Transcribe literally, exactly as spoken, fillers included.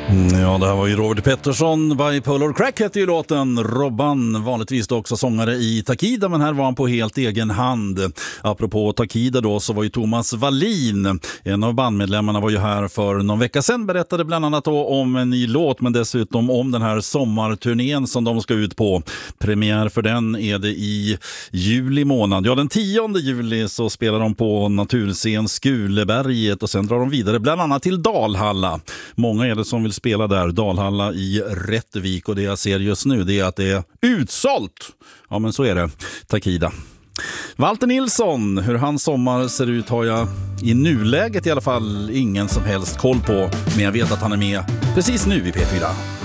Ja, det här var ju Robert Pettersson. Bipolar Crack hette ju låten. Robban, vanligtvis då också sångare i Takida, men här var han på helt egen hand. Apropå Takida då, så var ju Thomas Wallin, en av bandmedlemmarna, var ju här för någon vecka sedan. Berättade bland annat då om en ny låt, men dessutom om den här sommarturnén som de ska ut på. Premiär för den är det i juli månad. Ja, den tionde juli så spelar de på naturscen Skuleberget och sen drar de vidare bland annat till Dalhalla. Många är det som vill spela där, Dalhalla i Rättvik, och det jag ser just nu det är att det är utsålt. Ja, men så är det. Takida. Walter Nilsson, hur hans sommar ser ut har jag i nuläget i alla fall ingen som helst koll på, men jag vet att han är med precis nu i P fyra.